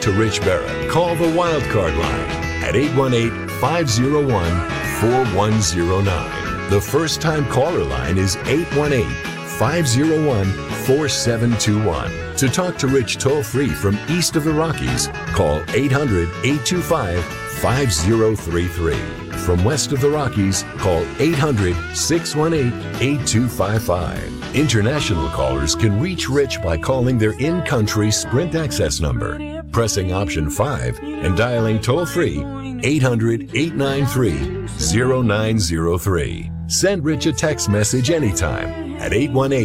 to Rich Berra, call the Wildcard line at 818-501-4109. The first-time caller line is 818-501-4721. To talk to Rich toll-free from east of the Rockies, call 800-825-5033. From west of the Rockies, call 800-618-8255. International callers can reach Rich by calling their in-country Sprint access number, pressing option 5, and dialing toll-free 800-893-0903. Send Rich a text message anytime at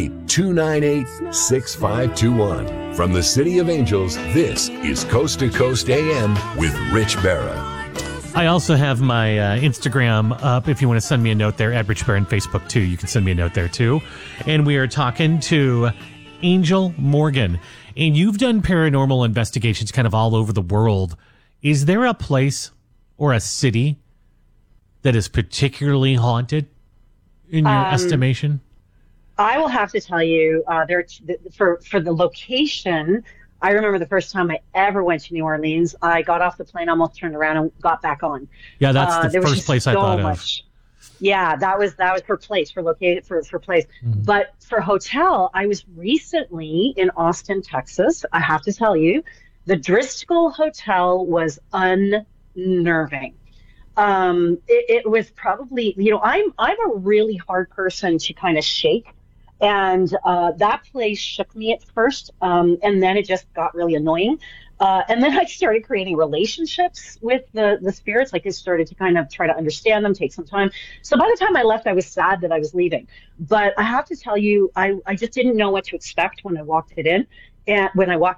818-298-6521. From the City of Angels, this is Coast to Coast AM with Rich Berra. I also have my Instagram up. If you want to send me a note there, at Rich Berra, and Facebook too, you can send me a note there too. And we are talking to Angel Morgan. And you've done paranormal investigations kind of all over the world. Is there a place or a city that is particularly haunted in your estimation? I will have to tell you, for the location, I remember the first time I ever went to New Orleans, I got off the plane, almost turned around and got back on. Yeah, that's the first place I thought of. Yeah, that was for place, for place. Mm-hmm. But for hotel, I was recently in Austin, Texas. I have to tell you, the Driscoll Hotel was unnerving. It was probably, I'm a really hard person to kind of shake. And that place shook me at first, and then it just got really annoying. And then I started creating relationships with the spirits. Like I started to kind of try to understand them, take some time. So by the time I left, I was sad that I was leaving. But I have to tell you, I just didn't know what to expect when I walked in. And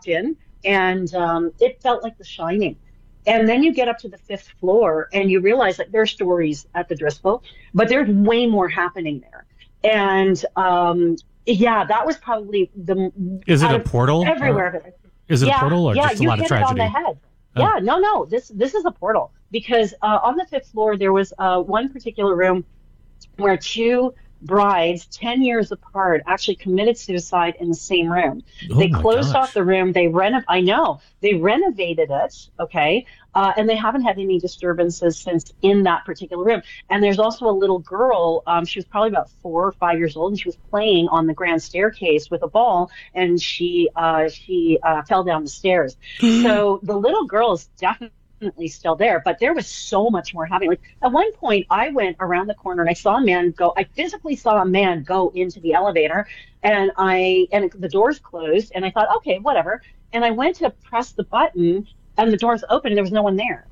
it felt like The Shining. And then you get up to the 5th floor and you realize that there are stories at the Driscoll, but there's way more happening there. And that was probably Is it a portal? Everywhere. Is it a portal or just a lot of tragedy? Yeah, you hit it on the head. Yeah, no. This is a portal because on the 5th floor there was one particular room where 2 brides, 10 years apart, actually committed suicide in the same room. They closed off the room. They renovated it. Okay. And they haven't had any disturbances since in that particular room. And there's also a little girl. She was probably about 4 or 5 years old, and she was playing on the grand staircase with a ball, and she fell down the stairs. So the little girl is definitely still there, but there was so much more happening. Like at one point I went around the corner and I physically saw a man go into the elevator, and the doors closed, and I thought, okay, whatever. And I went to press the button and the doors opened and there was no one there.